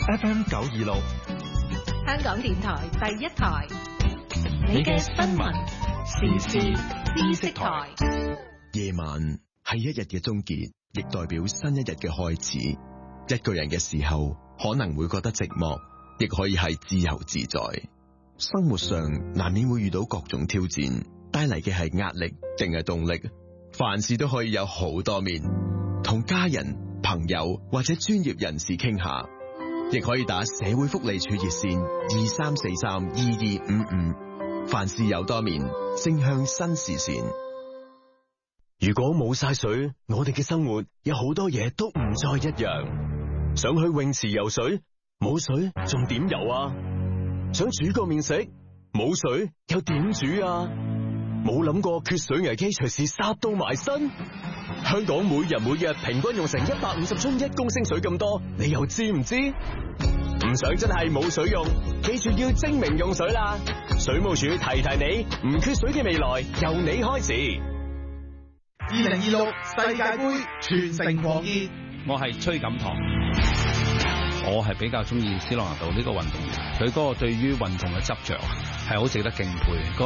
FM 926， 香港電台第一台，你嘅新聞時事知識台。 夜晚係一日嘅終結，亦代表新一日嘅開始。一個人嘅時候，可能會覺得寂寞，亦可以係自由自在。生活上難免會遇到各種挑戰，帶嚟嘅係壓力定係動力？凡事都可以有好多面，同家人、朋友或者專業人士傾下，亦可以打社會福利處熱線23432255。凡事有多面，正向新視線。 如果冇晒水，我哋嘅生活有好多嘢都唔再一樣。想去泳池游水，冇水仲點游啊？想煮個麵食，冇水又點煮啊？冇諗過缺水危機隨時殺到埋身。香港每日平均用成150樽1公升水咁多，你又知唔知？唔想真係冇水用，記住要精明用水啦！水務署提你，唔缺水嘅未來由你開始。 2026世界盃全城狂熱， 我係崔錦棠，我係比較中意斯朗拿度呢個運動員，佢嗰個對於運動嘅執着係好值得敬佩。